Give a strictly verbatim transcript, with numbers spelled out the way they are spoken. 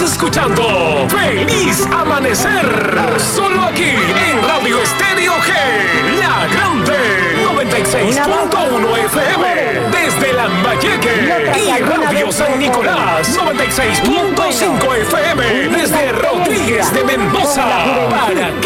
escuchando Feliz Amanecer, solo aquí en Radio Estéreo G, La Grande, noventa y seis punto uno F M, desde Lambayeque, y Radio San Nicolás, noventa y seis punto cinco F M, desde Rodríguez de Mendoza, para